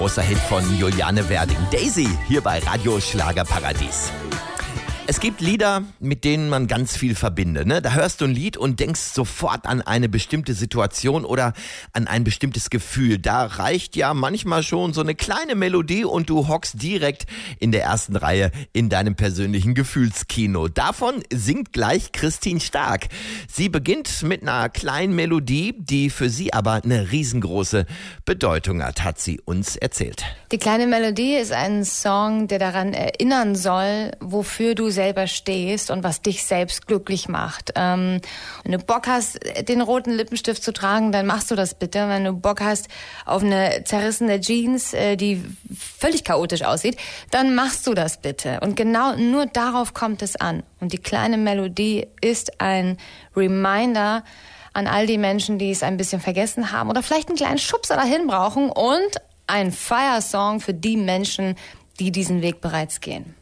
Großer Hit von Juliane Werding. Daisy, hier bei Radio Schlagerparadies. Es gibt Lieder, mit denen man ganz viel verbindet. Ne? Da hörst du ein Lied und denkst sofort an eine bestimmte Situation oder an ein bestimmtes Gefühl. Da reicht ja manchmal schon so eine kleine Melodie und du hockst direkt in der ersten Reihe in deinem persönlichen Gefühlskino. Davon singt gleich Christine Stark. Sie beginnt mit einer kleinen Melodie, die für sie aber eine riesengroße Bedeutung hat sie uns erzählt. Die kleine Melodie ist ein Song, der daran erinnern soll, wofür du selber stehst und was dich selbst glücklich macht. Wenn du Bock hast, den roten Lippenstift zu tragen, dann machst du das bitte. Wenn du Bock hast auf eine zerrissene Jeans, die völlig chaotisch aussieht, dann machst du das bitte. Und genau nur darauf kommt es an. Und die kleine Melodie ist ein Reminder an all die Menschen, die es ein bisschen vergessen haben oder vielleicht einen kleinen Schubser dahin brauchen und ein Fire-Song für die Menschen, die diesen Weg bereits gehen.